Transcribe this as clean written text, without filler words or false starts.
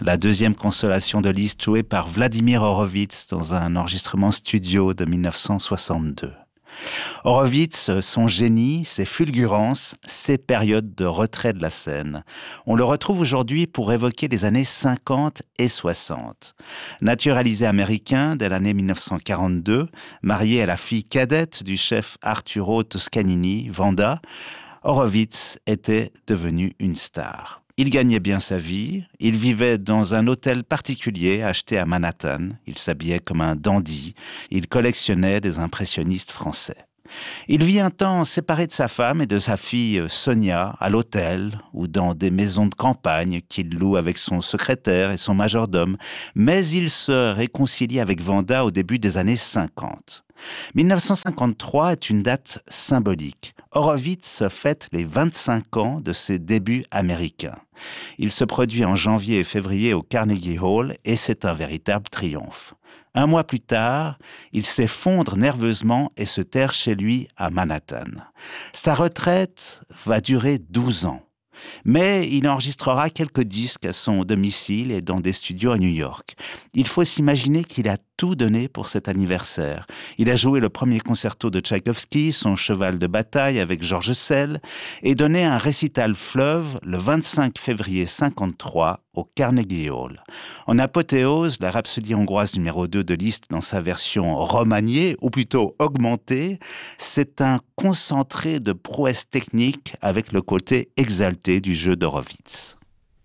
la deuxième constellation de Liszt jouée par Vladimir Horowitz dans un enregistrement studio de 1962. Horowitz, son génie, ses fulgurances, ses périodes de retrait de la scène. On le retrouve aujourd'hui pour évoquer les années 50 et 60. Naturalisé américain dès l'année 1942, marié à la fille cadette du chef Arturo Toscanini, Wanda, Horowitz était devenu une star. Il gagnait bien sa vie, il vivait dans un hôtel particulier acheté à Manhattan, il s'habillait comme un dandy, il collectionnait des impressionnistes français. Il vit un temps séparé de sa femme et de sa fille Sonia à l'hôtel ou dans des maisons de campagne qu'il loue avec son secrétaire et son majordome, mais il se réconcilie avec Wanda au début des années 50. 1953 est une date symbolique. Horowitz fête les 25 ans de ses débuts américains. Il se produit en janvier et février au Carnegie Hall et c'est un véritable triomphe. Un mois plus tard, il s'effondre nerveusement et se terre chez lui à Manhattan. Sa retraite va durer 12 ans. Mais il enregistrera quelques disques à son domicile et dans des studios à New York. Il faut s'imaginer qu'il a tout donné pour cet anniversaire. Il a joué le premier concerto de Tchaïkovski, son cheval de bataille avec Georges Sell, et donné un récital fleuve le 25 février 1953 au Carnegie Hall. En apothéose, la Rhapsodie hongroise numéro 2 de Liszt dans sa version remaniée, ou plutôt augmentée, c'est un concentré de prouesse technique avec le côté exalté du jeu d'Horowitz.